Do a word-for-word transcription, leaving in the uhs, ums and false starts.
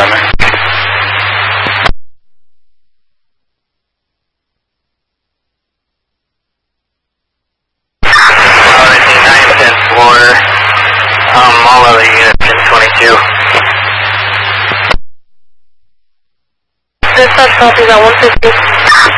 down there. nine ten four, um, all other units in twenty-two. Dispatch copies at one fifty.